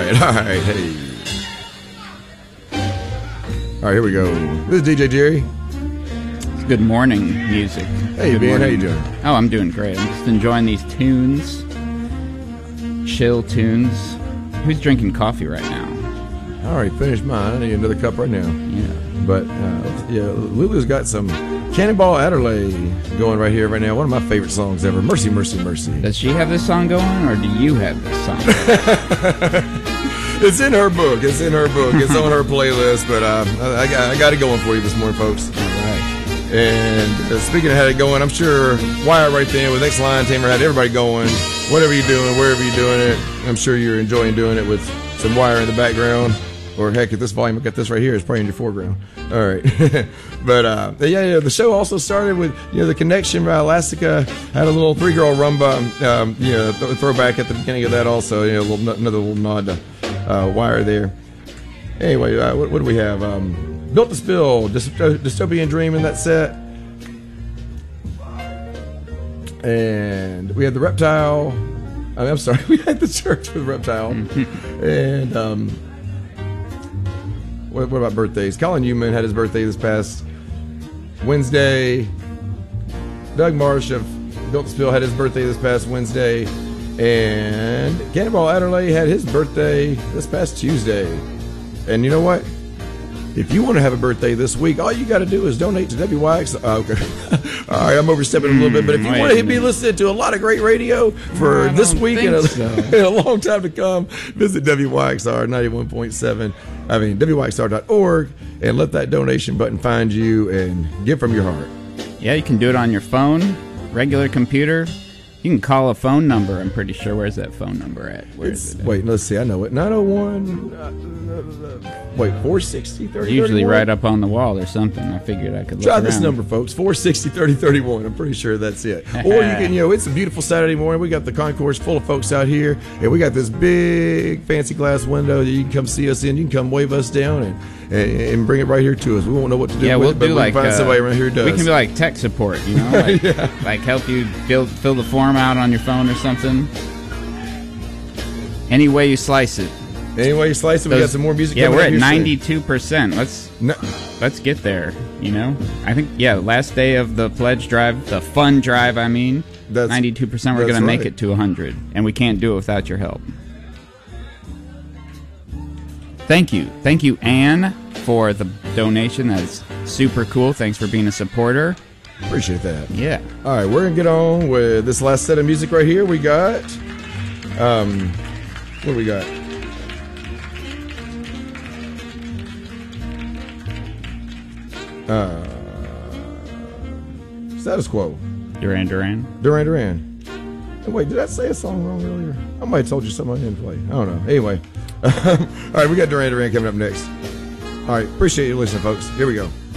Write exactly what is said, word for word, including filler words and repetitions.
right, all right, hey. All right, here we go. This is D J Jerry. It's good morning music. Hey, good Ben, morning. how you doing? Oh, I'm doing great. I'm just enjoying these tunes. Chill tunes. Who's drinking coffee right now? I already finished mine. I need another cup right now. Yeah. But, uh, yeah, Lulu's got some Cannonball Adderley going right here, right now. One of my favorite songs ever. Mercy, Mercy, Mercy. Does she have this song going, or do you have this song going? It's in her book. It's in her book. It's on her playlist. But uh, I, I, I got it going for you this morning, folks. All right. And uh, speaking of how it going, I'm sure Wire right there with X Line Tamer had everybody going. Whatever you're doing, wherever you're doing it, I'm sure you're enjoying doing it with some Wire in the background. Or heck, at this volume, I got this right here. It's probably in your foreground. All right. But uh, yeah, yeah, the show also started with, you know, the connection. Uh, Elastica had a little three-girl rumba, um, you know, th- throwback at the beginning of that also. You know, a little, another little nod to uh, Wire there. Anyway, uh, what, what do we have? Um, Built to Spill, Dystop- Dystopian Dream in that set. And we had the Reptile. I mean, I'm sorry, we had the Church with Reptile. And um, what, what about birthdays? Colin Newman had his birthday this past Wednesday. Doug Marsh of Built to Spill had his birthday this past Wednesday. And Cannonball Adderley had his birthday this past Tuesday. And you know what? If you want to have a birthday this week, all you got to do is donate to W Y X. Oh, okay. All right, I'm overstepping a little bit, but if you Mm, want to be minute. listening to a lot of great radio for I this don't week and a, think so. and a long time to come, visit W Y X R ninety-one point seven. I mean, W Y X R dot org, and let that donation button find you and give from your heart. Yeah, you can do it on your phone, regular computer. You can call a phone number, I'm pretty sure. Where's that phone number at? Where It's, is it? wait, let's see. I know it. nine oh one. Uh, wait, four sixty, thirty, Usually thirty-one? right up on the wall or something. I figured I could look Try around. this number, folks. four sixty, thirty, thirty-one. I'm pretty sure that's it. Or you can, you know, it's a beautiful Saturday morning. We got the concourse full of folks out here, and we got this big fancy glass window that you can come see us in. You can come wave us down and, and, and bring it right here to us. We won't know what to do Yeah, with we'll it, but do we like can find uh, somebody around here who does. We can be like tech support, you know, like, Yeah. like help you fill fill the form out on your phone or something. Any way you slice it. Anyway, you slice it. We Those- got some more music Yeah, coming we're up at here soon. ninety-two percent. Let's No, let's get there. You know, I think yeah. Last day of the pledge drive, the fun drive. I mean, That's- ninety-two percent. We're that's gonna make right. it to one hundred, and we can't do it without your help. Thank you, thank you, Anne, for the donation. That's super cool. Thanks for being a supporter. appreciate that. Yeah. All right, we're going to get on with this last set of music right here. We got, um, what do we got? Uh, Status Quo. Duran Duran. Duran Duran. Oh, wait, did I say a song wrong earlier? I might have told you something I didn't play. I don't know. Anyway. All right, we got Duran Duran coming up next. All right, appreciate you listening, folks. Here we go.